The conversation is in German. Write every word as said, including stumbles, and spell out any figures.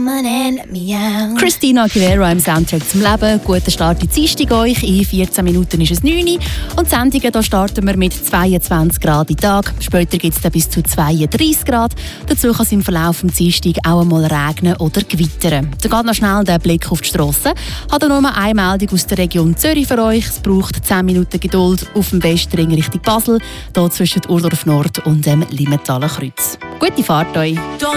Christina Aguilera im Soundtrack zum Leben. Guten Start in die Dienstag euch. In vierzehn Minuten ist es neun Uhr. Und die Sendungen hier starten wir mit zweiundzwanzig Grad im Tag. Später gibt es dann bis zu zweiunddreissig Grad. Dazu kann es im Verlauf des Dienstags auch einmal regnen oder gewittern. Dann geht noch schnell der Blick auf die Strasse. Ich habe nur eine Meldung aus der Region Zürich für euch. Es braucht zehn Minuten Geduld auf dem Westring Richtung Basel. Hier zwischen Urdorf Nord und dem Limmatalenkreuz. Gute Fahrt euch!